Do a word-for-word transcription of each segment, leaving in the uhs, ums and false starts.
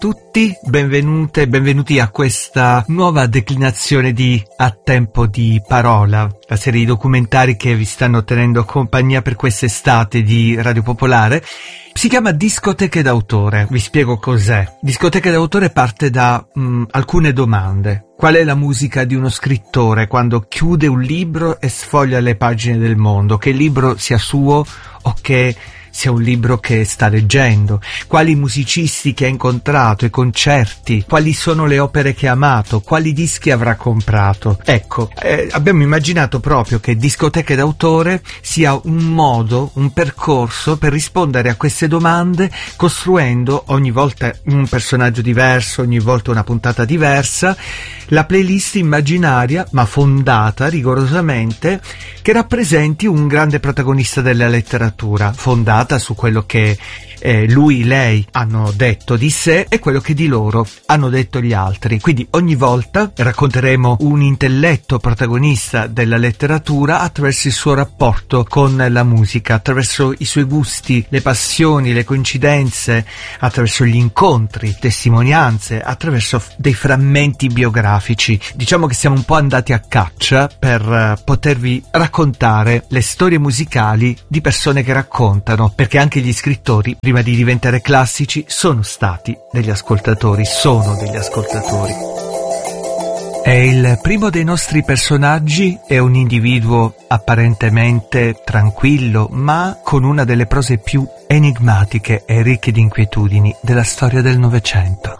tutti, benvenute e benvenuti a questa nuova declinazione di A Tempo di Parola, la serie di documentari che vi stanno tenendo compagnia per quest'estate di Radio Popolare. Si chiama Discoteche d'autore. Vi spiego cos'è. Discoteche d'autore parte da mh, alcune domande. Qual è la musica di uno scrittore quando chiude un libro e sfoglia le pagine del mondo? Che il libro sia suo o che sia un libro che sta leggendo, quali musicisti che ha incontrato, i concerti, quali sono le opere che ha amato, quali dischi avrà comprato. Ecco, eh, abbiamo immaginato proprio che Discoteche d'autore sia un modo, un percorso per rispondere a queste domande, costruendo ogni volta un personaggio diverso, ogni volta una puntata diversa, la playlist immaginaria ma fondata rigorosamente, che rappresenti un grande protagonista della letteratura, fondata su quello che eh, lui, lei hanno detto di sé e quello che di loro hanno detto gli altri. Quindi ogni volta racconteremo un intelletto protagonista della letteratura attraverso il suo rapporto con la musica, attraverso i suoi gusti, le passioni, le coincidenze, attraverso gli incontri, testimonianze, attraverso dei frammenti biografici. Diciamo che siamo un po' andati a caccia per uh, potervi raccontare le storie musicali di persone che raccontano, perché anche gli scrittori, prima di diventare classici, sono stati degli ascoltatori, sono degli ascoltatori. E il primo dei nostri personaggi è un individuo apparentemente tranquillo, ma con una delle prose più enigmatiche e ricche di inquietudini della storia del Novecento.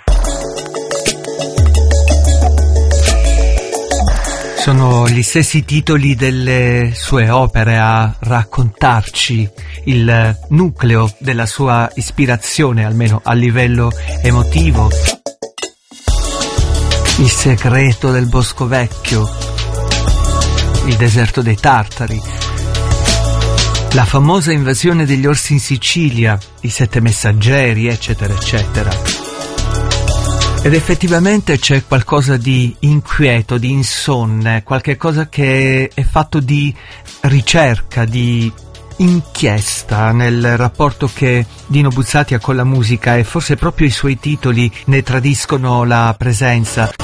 Sono gli stessi titoli delle sue opere a raccontarci il nucleo della sua ispirazione, almeno a livello emotivo. Il segreto del Bosco Vecchio, il deserto dei Tartari, la famosa invasione degli orsi in Sicilia, i sette messaggeri, eccetera, eccetera. Ed effettivamente c'è qualcosa di inquieto, di insonne, qualche cosa che è fatto di ricerca, di inchiesta nel rapporto che Dino Buzzati ha con la musica, e forse proprio i suoi titoli ne tradiscono la presenza.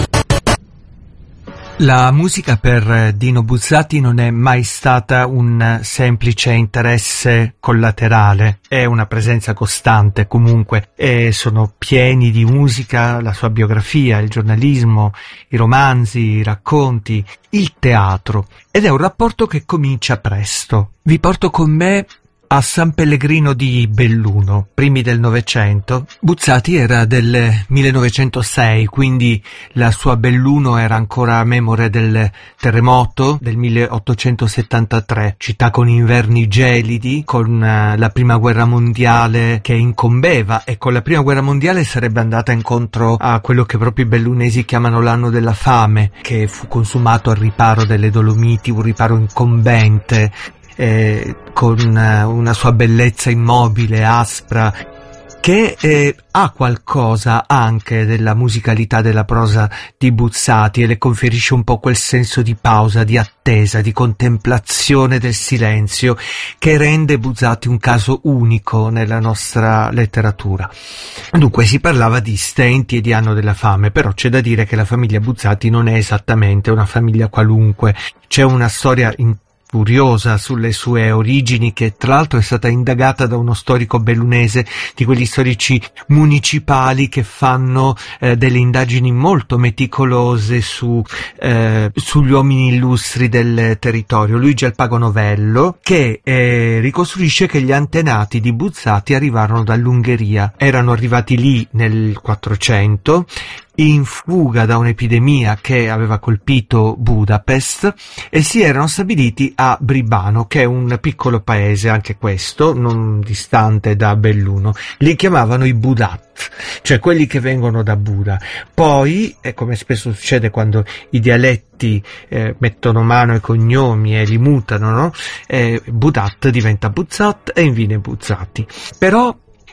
La musica per Dino Buzzati non è mai stata un semplice interesse collaterale, è una presenza costante comunque, e sono pieni di musica la sua biografia, il giornalismo, i romanzi, i racconti, il teatro, ed è un rapporto che comincia presto. Vi porto con me a San Pellegrino di Belluno, primi del Novecento. Buzzati era del millenovecentosei, quindi la sua Belluno era ancora memore del terremoto del milleottocentosettantatré, città con inverni gelidi, con uh, la prima guerra mondiale che incombeva, e con la prima guerra mondiale sarebbe andata incontro a quello che proprio i bellunesi chiamano l'anno della fame, che fu consumato al riparo delle Dolomiti, un riparo incombente, Eh, con una, una sua bellezza immobile, aspra, che eh, ha qualcosa anche della musicalità della prosa di Buzzati, e le conferisce un po' quel senso di pausa, di attesa, di contemplazione del silenzio, che rende Buzzati un caso unico nella nostra letteratura. Dunque si parlava di stenti e di anno della fame, però c'è da dire che la famiglia Buzzati non è esattamente una famiglia qualunque. C'è una storia in curiosa sulle sue origini, che tra l'altro è stata indagata da uno storico bellunese, di quegli storici municipali che fanno eh, delle indagini molto meticolose su eh, sugli uomini illustri del territorio. Luigi Alpago Novello, che eh, ricostruisce che gli antenati di Buzzati arrivarono dall'Ungheria, erano arrivati lì nel quattrocento in fuga da un'epidemia che aveva colpito Budapest, e si erano stabiliti a Bribano, che è un piccolo paese, anche questo non distante da Belluno. Li chiamavano i Budat, cioè quelli che vengono da Buda. Poi, e come spesso succede quando i dialetti eh, mettono mano ai cognomi e li mutano, no? Eh, Budat diventa Buzzat e infine Buzzati. Però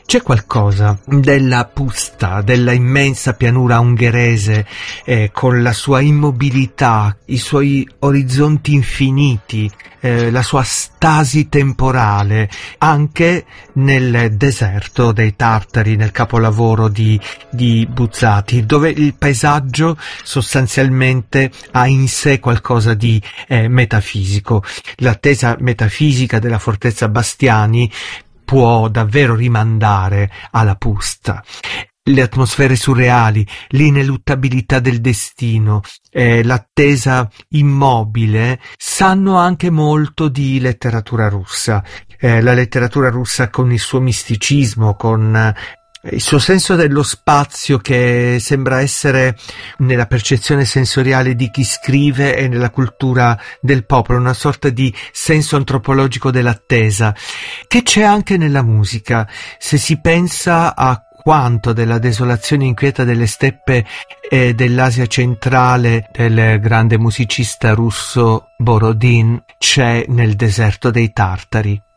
C'è qualcosa della Pusta, della immensa pianura ungherese, eh, con la sua immobilità, i suoi orizzonti infiniti, eh, la sua stasi temporale, anche nel deserto dei Tartari, nel capolavoro di, di Buzzati, dove il paesaggio sostanzialmente ha in sé qualcosa di eh, metafisico. L'attesa metafisica della fortezza Bastiani può davvero rimandare alla Pusta. Le atmosfere surreali, l'ineluttabilità del destino, eh, l'attesa immobile sanno anche molto di letteratura russa. Eh, la letteratura russa con il suo misticismo, con eh, il suo senso dello spazio che sembra essere nella percezione sensoriale di chi scrive e nella cultura del popolo, una sorta di senso antropologico dell'attesa, che c'è anche nella musica. Se si pensa a quanto della desolazione inquieta delle steppe e dell'Asia centrale del grande musicista russo Borodin c'è nel deserto dei Tartari.